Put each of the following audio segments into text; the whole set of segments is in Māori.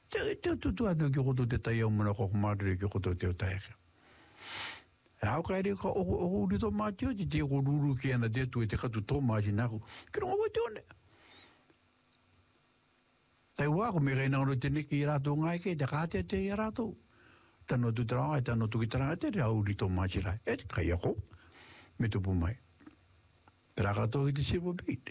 te tu atu ki koto te tai o mana ko kumare ki koto te o taeke. Hau kai re ka o uri to mātio te ko ruru ki ana te tu e te katu tō māsi naku. Kira ngā te one. Tai wako me kai nangaro te neki i rātou ngai ke te kātea te i rātou. Tano tu tarangai, tano tu ki tarangai te rea uri to māsi rai. E te kai ako. Me tupu mai. Pera katoa ki te silver beat.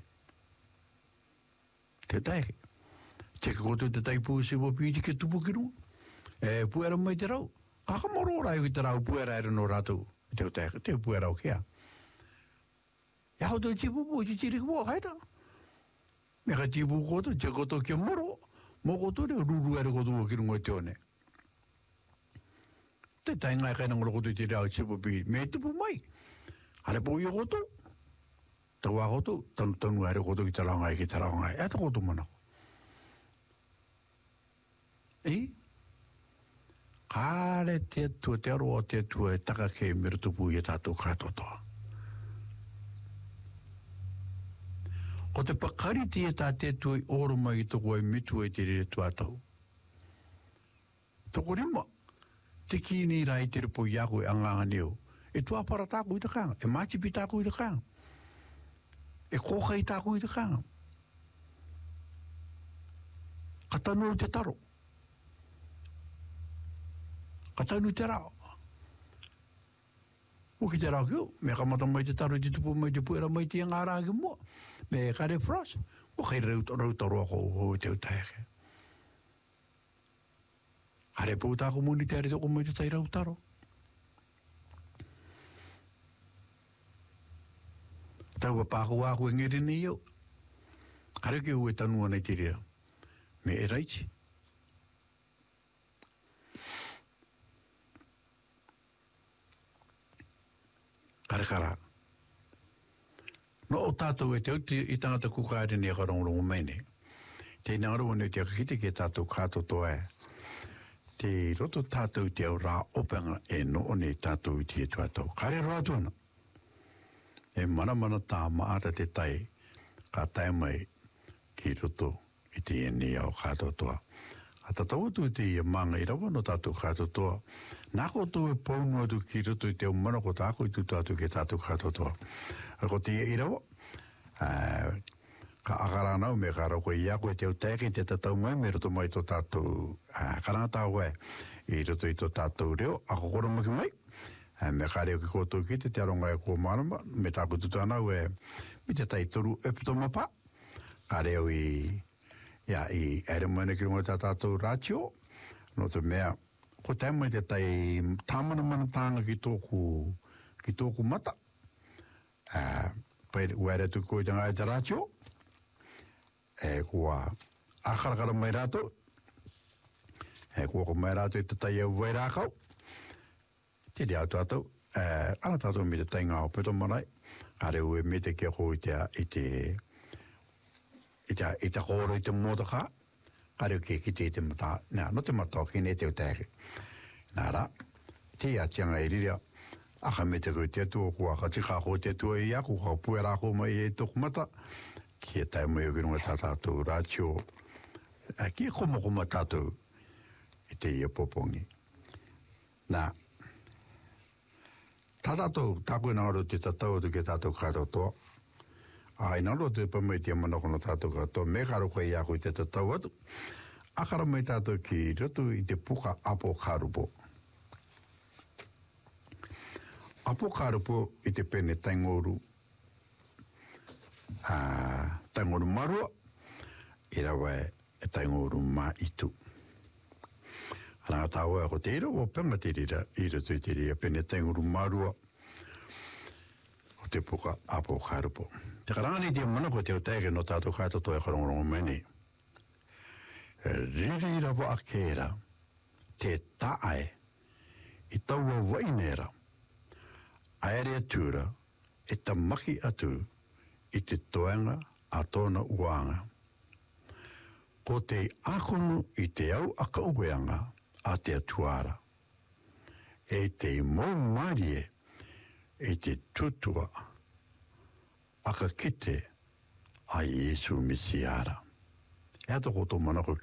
Te taeke. Te kakoto te taipu silver beat ke tupu ki runga. E puera mai te rau. Kaka moro rai ki te rau puera ere no rātou. Te o taeke, te puera o kia. Ia hau tau tipu po, te tiri kua kaita. Me ka tipu koto, te koto kia moro. Mo koto re ruru ere koto ki runga te one. Te taingai kai nangolo koto te rau silver beat. Me tupu mai. Hare po i koto. Tau a koto, tanu ere koto ki tarangai ki tarangai. E ta koto mana. Kāre te tua te aroa te tua e taka ke mera tupu i tātou kātotoa. Ko te pakari te tā te tua i oro mai i toko ai mitu e te re tua tau. Toko rima, te kini rai te repo i ako e anganga neo. E tua para tāku i te kanga, e mātipi tāku i te kanga. E kōkai tāku i te kanga. Katanu te taro. Katanu te rao. O ki te rao kio, me kamata mai te taro te tupu mai te puera mai te ngā rāngi mua. Me kare fras. O kei rautaro ako o te utaeke. Hare pūtako muni te are toko mai te tai rautaro. Tau a pāko wāko e ngere ni iau. Kare ke ue tanua nei te rea. Me e raiti. Karekara. No o tātou e te uti i tangata kukaere ni a karongorongo mene. Te nāro ane te akakite ke tātou kātotoa e. Te roto tātou te au rā openga e no one tātou i te tuatau. Kare roa tuana. E mana tā maata te tai ka tai mai ki roto i te eni au kātotoa. A tatau atu te ia manga i rawa no tātou kātotoa. Nāko tō e paunu atu ki roto i te umana ko tāko i tutu atu ke tātou kātotoa. Ko te ia i rawa. Ka akaranau me ka rako i ako e te utaeke te tatau mai me roto mai tō tātou karangatau e. I roto i tō tātou reo. Ako koromaki mai. Me ka reo ki koutou ki te aronga e kua marama. Me tāko tutu anau e mi te tai toru epitoma pa. Ka reo i ere mana ki runga tā tātou rātio. No te mea, ko te mai te tai tāmana mana tāanga ki tōku mata. Pai uere tu koe tanga e te rātio. E kua akarakara mai rātou. E kua ko mai rātou i te tai au vai rākau. Te rea tātou. Ana tātou mi te tai ngā o peto marai. Are ue me te kia ko i te kōro i te mōtaka, kare ke ki te mata, nā, no te mata ki ne te utaeke. Nā rā, te ia tianga i riria, aka me te koe te atua, kua ka tika ko te atua i aku, ka puera ko mai e toku mata, ki e tai mai o ki runga tā tātou rātio, ki e koma tātou i te ia popongi. Nā, tā tātou, tā koe nāro te tatau atu ke tātou kātotoa, ai naro te pamai te manako no tātou katoa, me karo koe i ako i te tatau atu. Akara mai tātou ki roto i te puka apo karupo. Apo karupo i te pene taingoru. Taingoru marua, i rawa e taingoru mā itu. Ananga tāua ako te ira, o penga te rira, i roto i te ria pene taingoru marua. O te puka apo karupo. Te karangani te mana ko te o tege no tātou kātoto e karongorongo meni. Riri rawa a kēra, te tae, i taua wainera, aere atura, e ta maki atu, i te toenga a tōna uanga. Ko te akono i te au aka uweanga a te atuara. E te mōmarie, e te tutua, aka kite a Yesu Mesiara. E ato koto manako